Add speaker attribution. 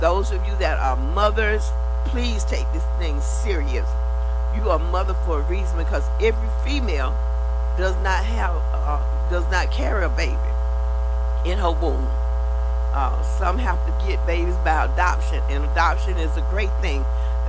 Speaker 1: Those of you that are mothers, please take this thing serious. You are a mother for a reason, because every female does not carry a baby in her womb. Some have to get babies by adoption, and adoption is a great thing.